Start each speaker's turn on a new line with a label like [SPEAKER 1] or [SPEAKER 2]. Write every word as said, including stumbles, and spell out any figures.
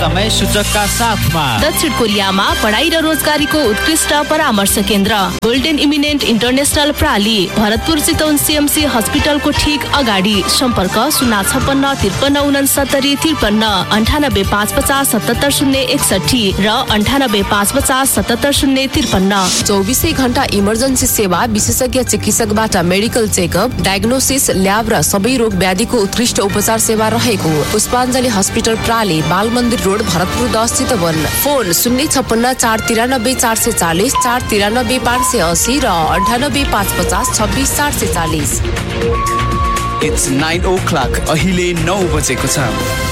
[SPEAKER 1] समय सूचकका साथमा
[SPEAKER 2] दक्षिण कोरियामा पढाइ र रोजगारीको उत्कृष्ट परामर्श केन्द्र golden eminent international प्राली Bharatpur Chitwan CMC हस्पिटलको ठीक अगाडि सम्पर्क शून्य छपन्न त्रिपन्न उनसत्तरी त्रिपन्न अन्ठानब्बे पाँच पचास सतहत्तर शून्य एकसठी र अन्ठानब्बे पाँच पचास सतहत्तर शून्य त्रिपन्न।
[SPEAKER 3] चौबिसै घण्टा इमर्जेन्सी सेवा, विशेषज्ञ चिकित्सकबाट मेडिकल चेकअप, डायग्नोसिस, ल्याब र सबै रोग व्याधिको उत्कृष्ट उपचार सेवा रहेको पुष्पाञ्जली हस्पिटल प्राली, बाल मन्दिर रोड, भरतपुर दस चितवन। फोन शून्य छप्पन्न चार तिरानब्बे चार सय चालिस, चार तिरानब्बे पाँच सय असी र अन्ठानब्बे पाँच पचास छब्बिस चार सय चालिस।
[SPEAKER 4] It's nine o'clock. अहिले नौ बजेको छ।